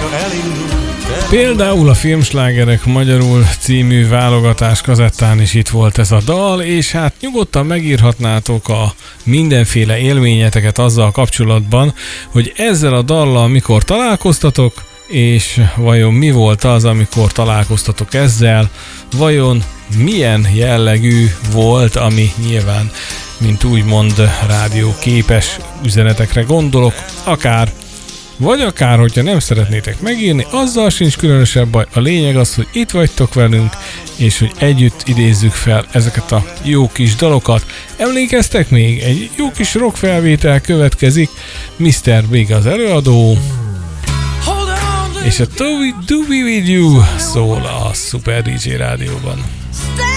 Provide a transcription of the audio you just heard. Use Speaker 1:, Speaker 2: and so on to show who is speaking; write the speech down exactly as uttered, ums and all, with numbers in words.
Speaker 1: Például a Filmslágerek magyarul című válogatás kazettán is itt volt ez a dal, és hát nyugodtan megírhatnátok a mindenféle élményeteket azzal kapcsolatban, hogy ezzel a dallal mikor találkoztatok, és vajon mi volt az, amikor találkoztatok ezzel, vajon milyen jellegű volt, ami nyilván, mint úgymond rádióképes üzenetekre gondolok, akár vagy akár, hogyha nem szeretnétek megírni, azzal sincs különösebb baj. A lényeg az, hogy itt vagytok velünk, és hogy együtt idézzük fel ezeket a jó kis dalokat. Emlékeztek még? Egy jó kis rock felvétel következik. miszter Big az előadó, és a To Be With You szól a Super dé dzsé rádióban.